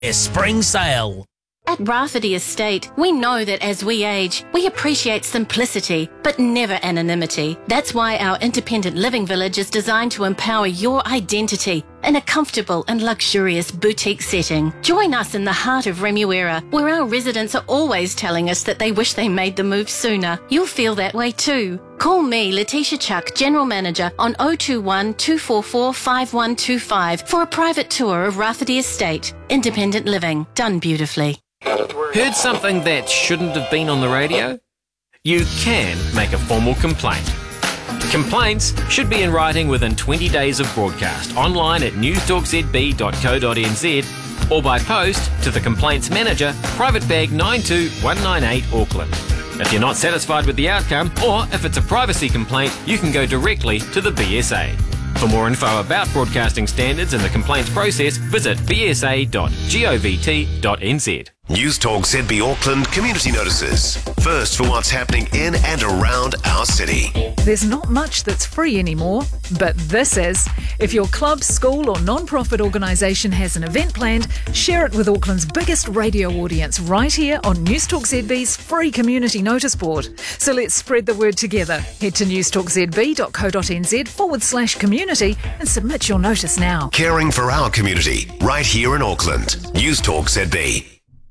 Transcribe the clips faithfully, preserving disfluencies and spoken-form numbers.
a spring sale. At Rafferty Estate, we know that as we age, we appreciate simplicity, but never anonymity. That's why our independent living village is designed to empower your identity in a comfortable and luxurious boutique setting. Join us in the heart of Remuera, where our residents are always telling us that they wish they made the move sooner. You'll feel that way too. Call me, Letitia Chuck, General Manager, on oh two one, two four four, five one two five for a private tour of Rafferty Estate. Independent living, done beautifully. Heard something that shouldn't have been on the radio? You can make a formal complaint. Complaints should be in writing within twenty days of broadcast, online at newstalk z b dot co dot n z or by post to the Complaints Manager, Private Bag nine two one nine eight, Auckland. If you're not satisfied with the outcome, or if it's a privacy complaint, you can go directly to the B S A. For more info about broadcasting standards and the complaints process, visit b s a dot govt dot n z. Newstalk Z B Auckland community notices. First for what's happening in and around our city. There's not much that's free anymore, but this is. If your club, school or non-profit organisation has an event planned, share it with Auckland's biggest radio audience right here on Newstalk Z B's free community notice board. So let's spread the word together. Head to newstalk z b dot co dot n z forward slash community and submit your notice now. Caring for our community right here in Auckland. Newstalk Z B.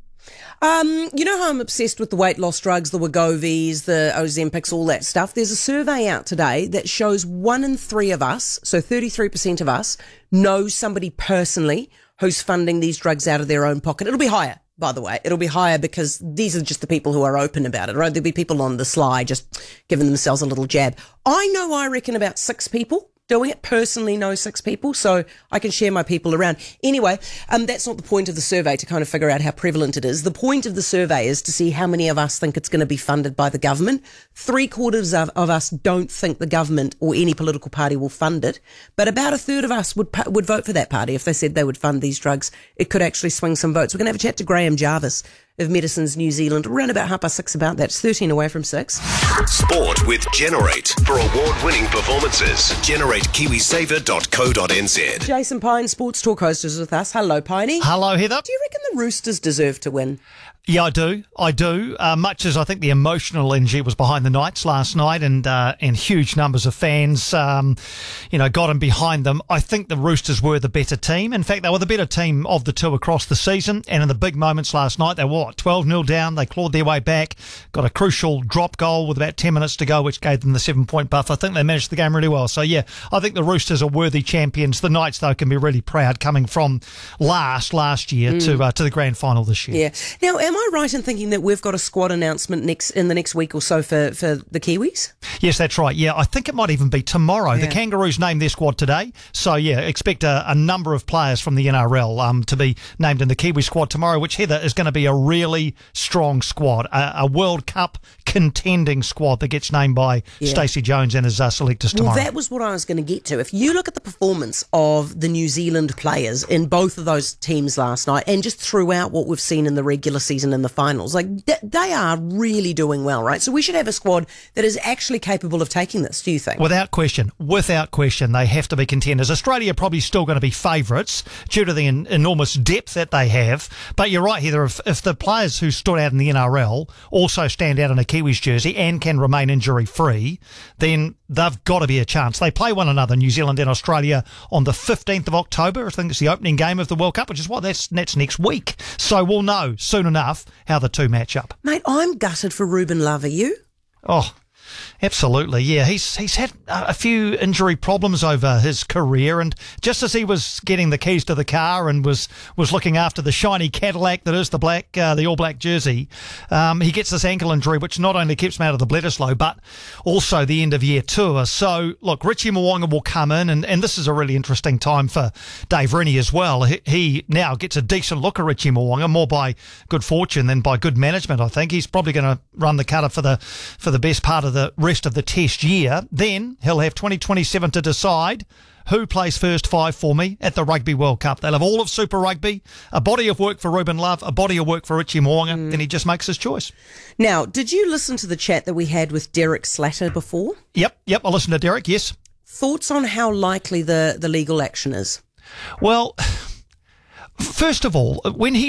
Um, you know how I'm obsessed with the weight loss drugs, the Wegovy's, the Ozempics, all that stuff? There's a survey out today that shows one in three of us, so thirty-three percent of us, know somebody personally who's funding these drugs out of their own pocket. It'll be higher, by the way. It'll be higher because these are just the people who are open about it, right? There'll be people on the sly just giving themselves a little jab. I know, I reckon, about six people doing it. Personally know six people, so I can share my people around. Anyway, um, that's not the point of the survey, to kind of figure out how prevalent it is. The point of the survey is to see how many of us think it's going to be funded by the government. Three quarters of, of us don't think the government or any political party will fund it, but about a third of us would would vote for that party if they said they would fund these drugs. It could actually swing some votes. We're going to have a chat to Graham Jarvis of Medicines New Zealand around about half past six about that. It's thirteen away from six. Sport with Generate. For award-winning performances, generate kiwi saver dot co dot n z. Jason Pine, Sports Talk host, is with us. Hello, Piney. Hello, Heather. Do you reckon the Roosters deserve to win? Yeah, I do. I do. Uh, much as I think the emotional energy was behind the Knights last night, and uh, and huge numbers of fans, um, you know, got them behind them. I think the Roosters were the better team. In fact, they were the better team of the two across the season. And in the big moments last night, they were what, twelve nil down. They clawed their way back, got a crucial drop goal with about ten minutes to go, which gave them the seven-point buffer. I think they managed the game really well. So yeah, I think the Roosters are worthy champions. The Knights, though, can be really proud coming from last last year mm. to uh, to the grand final this year. Yeah. Now, am I right in thinking that we've got a squad announcement next in the next week or so for, for the Kiwis? Yes, that's right. Yeah, I think it might even be tomorrow. Yeah. The Kangaroos named their squad today. So, yeah, expect a, a number of players from the N R L um, to be named in the Kiwi squad tomorrow, which, Heather, is going to be a really strong squad, a, a World Cup contending squad that gets named by yeah. Stacey Jones and his uh, selectors tomorrow. Well, that was what I was going to get to. If you look at the performance of the New Zealand players in both of those teams last night and just throughout what we've seen in the regular season and the finals, like th- they are really doing well, right? So we should have a squad that is actually capable of taking this, do you think? Without question. Without question, they have to be contenders. Australia are probably still going to be favourites due to the en- enormous depth that they have. But you're right, Heather, if, if the players who stood out in the N R L also stand out in a Kiwis jersey and can remain injury-free, then they've got to be a chance. They play one another, New Zealand and Australia, on the fifteenth of October. I think it's the opening game of the World Cup, which is what, that's, that's next week. So we'll know soon enough how the two match up. Mate, I'm gutted for Ruben Love. Are you? Oh, absolutely, yeah. He's he's had a few injury problems over his career, and just as he was getting the keys to the car and was, was looking after the shiny Cadillac that is the black, uh, the all black jersey, um, he gets this ankle injury, which not only keeps him out of the Bledisloe, but also the end of year tour. So, look, Richie Mo'unga will come in, and, and this is a really interesting time for Dave Rennie as well. He, he now gets a decent look at Richie Mo'unga, more by good fortune than by good management. I think he's probably going to run the cutter for the for the best part of the rest of the test year. Then he'll have twenty twenty-seven to decide who plays first five for me at the Rugby World Cup. They'll have all of Super Rugby, a body of work for Ruben Love, a body of work for Richie Mo'unga, mm. then he just makes his choice. Now, did you listen to the chat that we had with Derek Slatter before? Yep, yep, I listened to Derek, yes. Thoughts on how likely the, the legal action is? Well, First of all, when he